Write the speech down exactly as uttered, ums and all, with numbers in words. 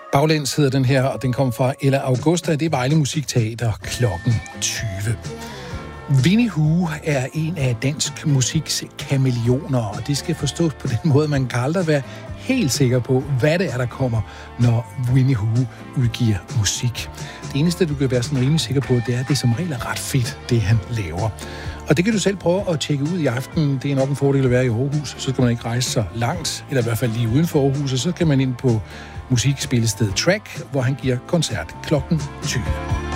Baglæns hedder den her, og den kom fra Ella Augusta. Det er Vejle Musikteater klokken tyve. Winnie Hu er en af dansk musiks kameleoner, og det skal forstås på den måde, man kan aldrig være helt sikker på, hvad det er, der kommer, når Winnie Hu udgiver musik. Det eneste, du kan være sådan rimelig sikker på, det er, at det som regel er ret fedt, det han laver. Og det kan du selv prøve at tjekke ud i aften. Det er nok en fordel at være i Aarhus, så skal man ikke rejse så langt, eller i hvert fald lige uden for Aarhus, og så kan man ind på musikspillestedet Track, hvor han giver koncert klokken tyve.